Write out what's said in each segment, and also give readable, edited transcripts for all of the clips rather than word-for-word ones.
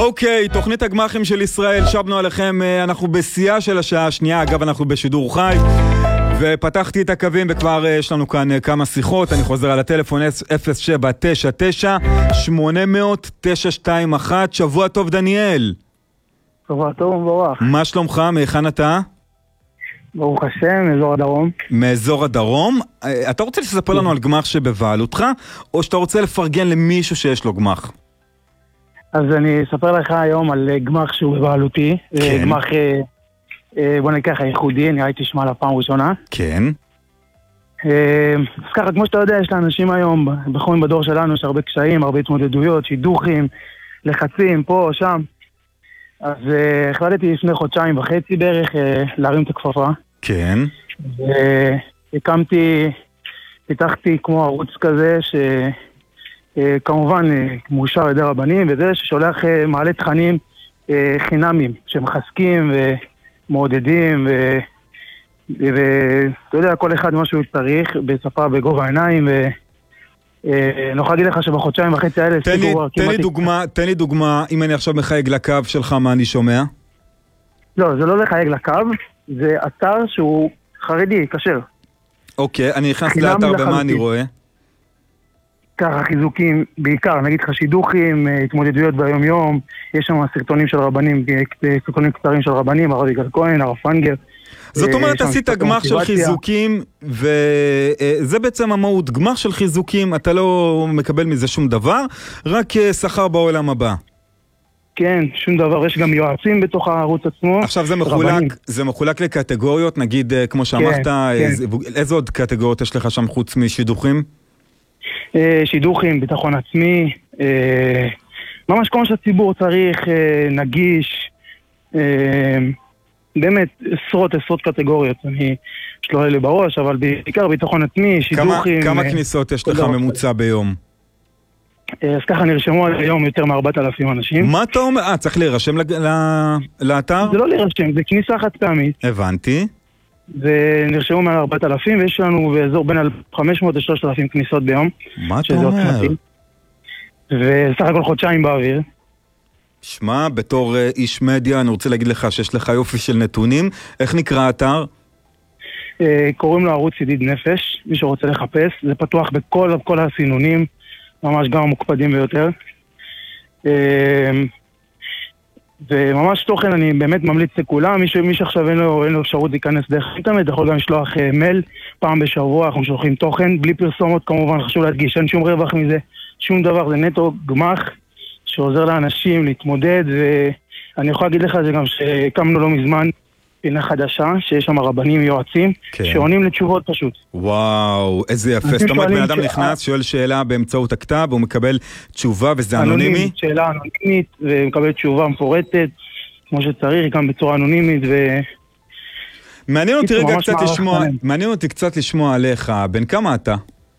אוקיי, תוכנית הגמחים של ישראל, שבנו עליכם, אנחנו בשיאה של השעה השנייה, אגב אנחנו בשידור חי, ופתחתי את הקווים וכבר יש לנו כאן כמה שיחות, אני חוזר על הטלפון 0799-800-921, שבוע טוב דניאל. שבוע טוב ומבורך. מה שלומך, מהיכן אתה? ברוך השם, מאזור הדרום. מאזור הדרום? אתה רוצה לספר לנו על גמח שבבעלותך, או שאתה רוצה לפרגן למישהו שיש לו גמח? אז אני אספר לך היום על גמח שהוא בבעלותי. כן. גמח, בוא ניקח הייחודי, נראה לי תשמע לה פעם ראשונה. כן. אז ככה, כמו שאתה יודע, יש לאנשים היום, בכל בדור שלנו, יש הרבה קשיים, הרבה התמודדויות, שידוכים, לחצים, פה, שם. אז החלטתי לפני חודשיים וחצי בערך להרים את הכפפה. כן. פיתחתי כמו ערוץ כזה שכמובן מאושר על ידי רבנים, וזה ששולח מעלה תכנים חינמים שמחזקים ומעודדים ואתה יודע, כל אחד מה שהוא צריך בשפה בגובה העיניים אני יכול להגיד לך שבחודשיים וחצי האלה תן לי דוגמה, אם אני עכשיו מחייג לקו שלך, מה אני שומע? לא, זה לא לחייג לקו, זה אתר שהוא חרדי, כשר. אוקיי, אני נכנס לאתר ומה אני רואה? ככה חיזוקים, בעיקר, נגיד לך שידוכים, התמודדויות ביום יום, יש שם סרטונים של רבנים, סרטונים קצרים של רבנים, הרב יגאל כהן, הרב פנגר. זאת אומרת, עשית גמח של חיזוקים, וזה בעצם המהות, גמח של חיזוקים, אתה לא מקבל מזה שום דבר, רק שכר בעולם הבא. כן, שום דבר, יש גם יועצים בתוך הערוץ עצמו. עכשיו זה מחולק לקטגוריות, נגיד, כמו שאמרת, איזה עוד קטגוריות יש לך שם חוץ משידוכים? שידוכים, ביטחון עצמי, ממש כמו שהציבור צריך, נגיש, באמת עשרות קטגוריות, אני שלא לי בראש, אבל בעיקר ביטחון עצמי, שידוכים. כמה כניסות יש לך ממוצע ביום? אז ככה נרשמו על היום יותר מ4,000 אנשים. מה אתה אומר? צריך להירשם לאתר? זה לא להירשם, זה כניסה חד פעמית. הבנתי. ונרשמו מעל 4,000, ויש לנו באזור בין 500 ל-3,000 כניסות ביום. מה אתה אומר? וסך הכל חודשיים באוויר. שמע, בתור איש מדיה, אני רוצה להגיד לך שיש לך יופי של נתונים. איך נקרא האתר? קוראים לו ערוץ ידיד נפש, מי שרוצה לחפש. זה פתוח בכל הסינונים, ממש גם המוקפדים ביותר. וממש תוכן אני באמת ממליץ לכולם, מי שעכשיו אין לו אפשרות להיכנס דרך אינטרנט, יכול גם לשלוח מייל פעם בשבוע, אנחנו שולחים תוכן, בלי פרסומות כמובן, חשוב להדגיש, אין שום רווח מזה, שום דבר, זה נטו גמח שעוזר לאנשים להתמודד, ואני יכול להגיד לך זה גם שקמנו לא מזמן פינה חדשה, שיש שם רבנים יועצים, שעונים לתשובות פשוט. וואו, איזה יפה. זאת אומרת, בן אדם נכנס, שואל שאלה באמצעות הכתב, והוא מקבל תשובה, וזה אנונימי? שאלה אנונימית, ומקבל תשובה מפורטת, כמו שצריך, גם בצורה אנונימית, מעניין אותי רגע קצת לשמוע, מעניין אותי קצת לשמוע עליך. בן כמה אתה?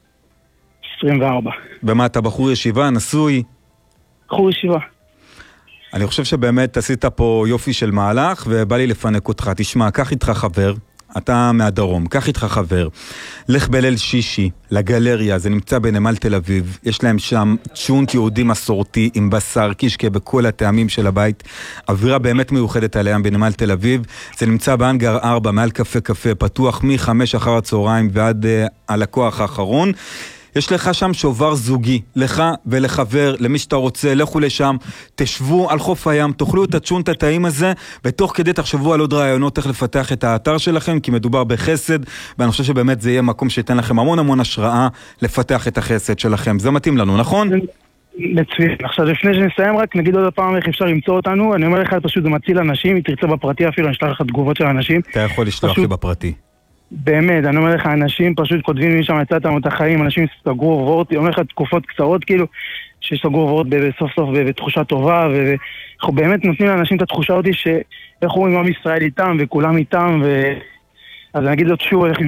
24. במה אתה בחור ישיבה, נשוי? בחור ישיבה. אני חושב שבאמת עשית פה יופי של מהלך, ובא לי לפנק אותך. תשמע, קח איתך חבר, אתה מהדרום, קח איתך חבר, לך בליל שישי לגלריה, זה נמצא בנמל תל אביב, יש להם שם צ'ונט יהודי מסורתי עם בשר קישקה בכל הטעמים של הבית, אווירה באמת מיוחדת עליהם בנמל תל אביב, זה נמצא באנגר 4, מעל קפה, פתוח מ-5 אחר הצהריים ועד הלקוח האחרון. יש לך שם שובר זוגי, לך ולחבר, למי שאתה רוצה, לכו לשם, תשבו על חוף הים, תאכלו את הצ'ונט הטעים הזה, ותוך כדי תחשבו על עוד רעיונות איך לפתח את האתר שלכם, כי מדובר בחסד, ואני חושב שבאמת זה יהיה מקום שייתן לכם המון השראה לפתח את החסד שלכם. זה מתאים לנו, נכון? מצוין. עכשיו לפני שנסיים רק נגיד עוד פעם איך אפשר למצוא אותנו, אני אומר לך פשוט זה מציל אנשים, אם תרצה בפרטי אפילו אני אשלח לך תגובות של אנשים. אתה יכול לשלוח לי בפרטי. באמת, אני אומר לך, אנשים פשוט כותבים משם יצאתם את החיים, אנשים סגרו עוברות, אני אומר לך תקופות קצרות כאילו, שסגרו עוברות בסוף סוף בתחושה טובה, ואנחנו באמת נותנים לאנשים את התחושה אותי שאיך אומרים עם ישראל איתם וכולם איתם, אז אני אגיד זאת שוב איך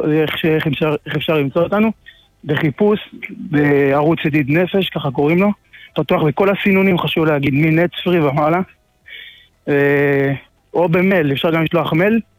אפשר למצוא אותנו, בחיפוש, בערוץ ידיד נפש, ככה קוראים לו, פתוח בכל הסינונים, חשוב להגיד, מנטספרי ומעלה, או במייל, אפשר גם לשלוח מייל,